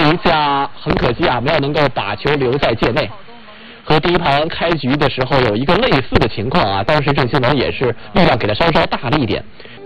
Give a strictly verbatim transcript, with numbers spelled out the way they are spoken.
一下很可惜啊，没有能够把球留在界内。和第一盘开局的时候有一个类似的情况啊，当时郑兴能也是力量给的稍稍大了一点，